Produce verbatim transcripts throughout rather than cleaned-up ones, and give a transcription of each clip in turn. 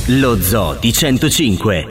Lo Zoo di centocinque.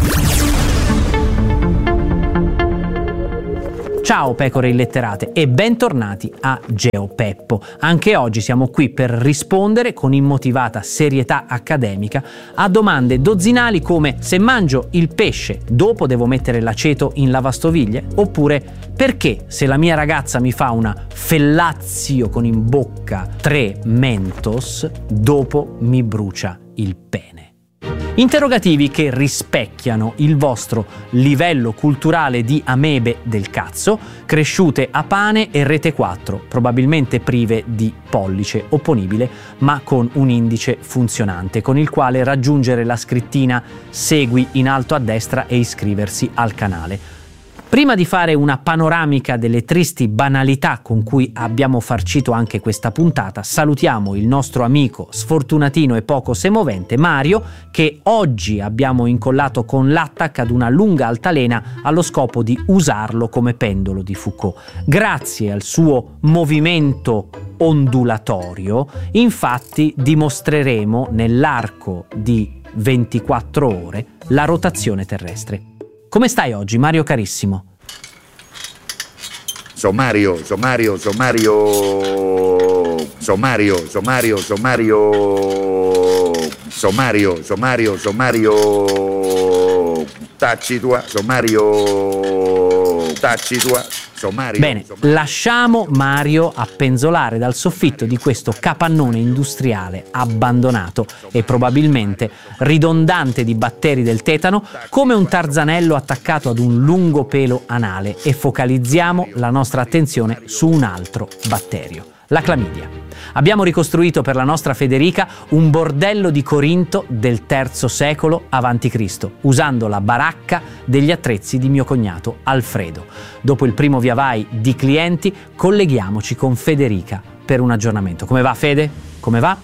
Ciao pecore illetterate e bentornati a GeoPeppo. Anche oggi siamo qui per rispondere con immotivata serietà accademica a domande dozzinali come: se mangio il pesce dopo devo mettere l'aceto in lavastoviglie? Oppure perché se la mia ragazza mi fa una fellazio con in bocca tre Mentos dopo mi brucia il pene? Interrogativi che rispecchiano il vostro livello culturale di amebe del cazzo, cresciute a pane e rete quattro, probabilmente prive di pollice opponibile, ma con un indice funzionante, con il quale raggiungere la scrittina segui in alto a destra e iscriversi al canale. Prima di fare una panoramica delle tristi banalità con cui abbiamo farcito anche questa puntata, salutiamo il nostro amico sfortunatino e poco semovente Mario, che oggi abbiamo incollato con l'attack ad una lunga altalena allo scopo di usarlo come pendolo di Foucault. Grazie al suo movimento ondulatorio, infatti, dimostreremo nell'arco di ventiquattro ore la rotazione terrestre. Come stai oggi, Mario carissimo? Sommario, sommario, sommario, sommario, sommario, sommario, sommario, sommario, sommario, tacci tua, sommario, tacci tua. Sommario, Bene, sommario. Lasciamo Mario appenzolare dal soffitto di questo capannone industriale abbandonato e probabilmente ridondante di batteri del tetano come un tarzanello attaccato ad un lungo pelo anale, e focalizziamo la nostra attenzione su un altro batterio, la clamidia. Abbiamo ricostruito per la nostra Federica un bordello di Corinto del terzo secolo avanti Cristo, usando la baracca degli attrezzi di mio cognato Alfredo. Dopo il primo via vai di clienti, colleghiamoci con Federica per un aggiornamento. Come va, Fede? Come va?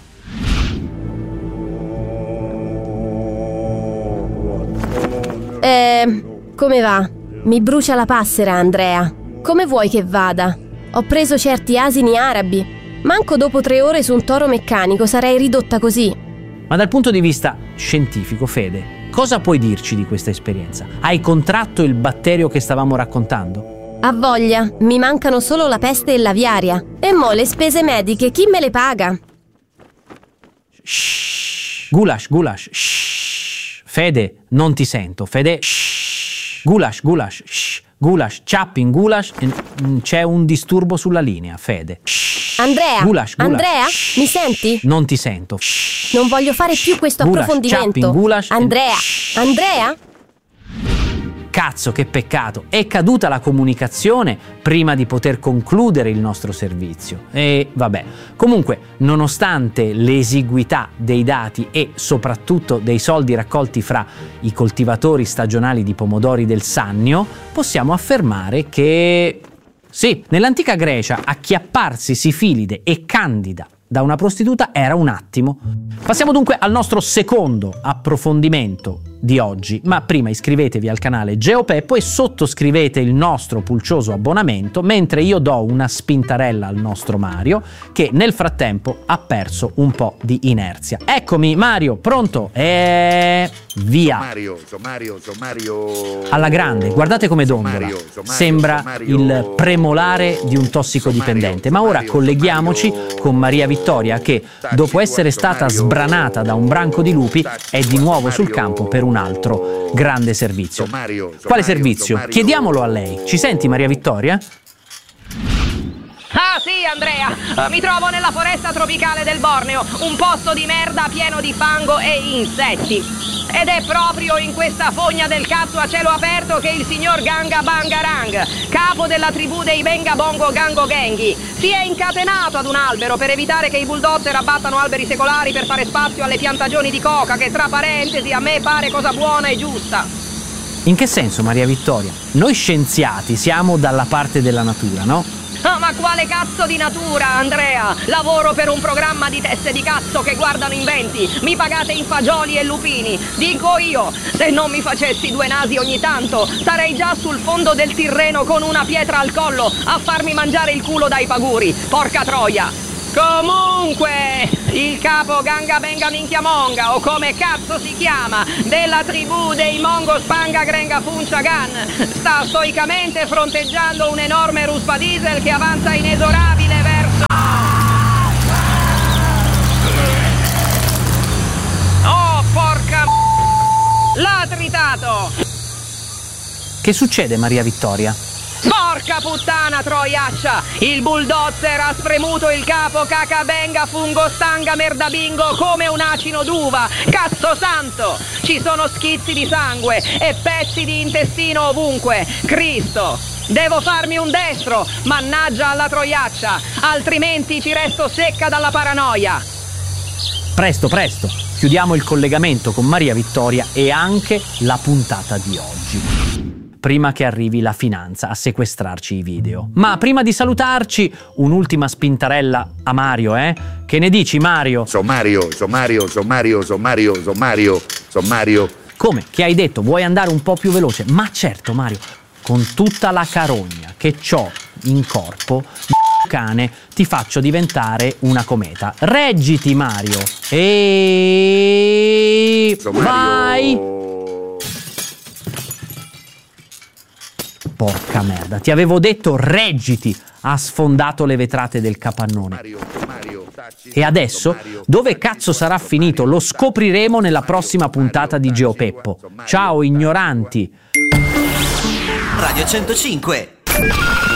Eh, come va? Mi brucia la passera, Andrea. Come vuoi che vada? Ho preso certi asini arabi. Manco dopo tre ore su un toro meccanico sarei ridotta così. Ma dal punto di vista scientifico, Fede, cosa puoi dirci di questa esperienza? Hai contratto il batterio che stavamo raccontando? Ha voglia, mi mancano solo la peste e l'aviaria. E mo' le spese mediche chi me le paga? Shh. Gulash, gulash. Shh. Fede, non ti sento. Fede, shh. Gulash, gulash. Shh. Gulash, chapping, gulash. C'è un disturbo sulla linea, Fede. Shh. Andrea, Gulash, gulash. Andrea, mi senti? Non ti sento. Non voglio fare più questo Gulash, approfondimento. chapping, gulash. Andrea, Andrea? Cazzo, che peccato! È caduta la comunicazione prima di poter concludere il nostro servizio. E vabbè. Comunque, nonostante l'esiguità dei dati e soprattutto dei soldi raccolti fra i coltivatori stagionali di pomodori del Sannio, possiamo affermare che sì, nell'antica Grecia acchiapparsi Sifilide e Candida da una prostituta era un attimo. Passiamo dunque al nostro secondo approfondimento di oggi, ma prima iscrivetevi al canale GeoPeppo e sottoscrivete il nostro pulcioso abbonamento, mentre io do una spintarella al nostro Mario, che nel frattempo ha perso un po' di inerzia. Eccomi Mario, pronto? E via! Sommario, sommario, sommario. Alla grande, guardate come dondola. Sommario, sommario, Sembra sommario. il premolare di un tossicodipendente. Ma ora colleghiamoci con Maria Vittoria, che dopo essere stata sbranata da un branco di lupi è di nuovo sul campo per un altro grande servizio. Quale servizio? Chiediamolo a lei. Ci senti, Maria Vittoria? Ah sì, Andrea, mi trovo nella foresta tropicale del Borneo, un posto di merda pieno di fango e insetti. Ed è proprio in questa fogna del cazzo a cielo aperto che il signor Ganga Bangarang, capo della tribù dei Benga Bongo Gango Genghi, si è incatenato ad un albero per evitare che i bulldozer abbattano alberi secolari per fare spazio alle piantagioni di coca, che tra parentesi a me pare cosa buona e giusta. In che senso, Maria Vittoria? Noi scienziati siamo dalla parte della natura, no? Ah, ma quale cazzo di natura, Andrea? Lavoro per un programma di teste di cazzo che guardano inventi. Mi pagate in fagioli e lupini. Dico io, se non mi facessi due nasi ogni tanto, sarei già sul fondo del Tirreno con una pietra al collo a farmi mangiare il culo dai paguri. Porca troia! Comunque, il capo Ganga Benga Minchia Monga, o come cazzo si chiama, della tribù dei Mongo Spanga Grenga Funcia Gan, sta stoicamente fronteggiando un enorme ruspa diesel che avanza inesorabile verso... Oh, porca... L'ha tritato! Che succede, Maria Vittoria? Porca puttana troiaccia! Il bulldozer ha spremuto il capo caca benga fungo stanga merda bingo come un acino d'uva! Cazzo santo! Ci sono schizzi di sangue e pezzi di intestino ovunque! Cristo! Devo farmi un destro! Mannaggia alla troiaccia! Altrimenti ci resto secca dalla paranoia! Presto, presto! Chiudiamo il collegamento con Maria Vittoria e anche la puntata di oggi, prima che arrivi la finanza a sequestrarci i video. Ma prima di salutarci, un'ultima spintarella a Mario, eh? Che ne dici, Mario? Sommario, sommario, sommario, sommario, sommario, sommario. Come? Che hai detto? Vuoi andare un po' più veloce? Ma certo, Mario, con tutta la carogna che c'ho in corpo, cane, ti faccio diventare una cometa. Reggiti, Mario! E... Sommario. vai! Porca merda, ti avevo detto reggiti! Ha sfondato le vetrate del capannone. E adesso, dove cazzo sarà finito? Lo scopriremo nella prossima puntata di Geopeppo. Ciao ignoranti! Radio centocinque.